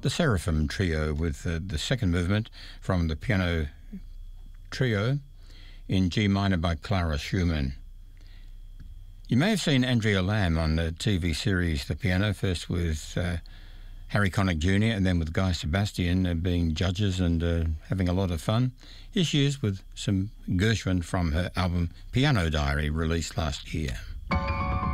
the Seraphim Trio with the second movement from the piano trio in G minor by Clara Schumann. You may have seen Andrea Lamb on the TV series The Piano, first with Harry Connick Jr. and then with Guy Sebastian being judges and having a lot of fun. Here she is with some Gershwin from her album Piano Diary, released last year.